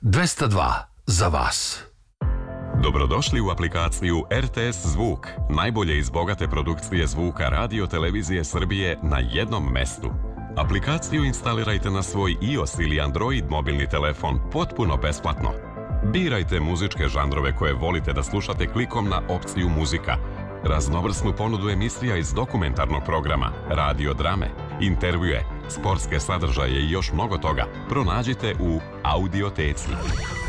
202 za vas. Dobrodošli u aplikaciju RTS Zvuk, najbolje iz bogate produkcije zvuka radio televizije Srbije na jednom mestu. Aplikaciju instalirajte na svoj iOS ili Android mobilni telefon potpuno besplatno. Birajte muzičke žanrove koje volite da slušate klikom na opciju muzika. Raznovrsnu ponudu emisija iz dokumentarnog programa, radio drame, intervjue, sportske sadržaje i još mnogo toga pronađite u Audioteci.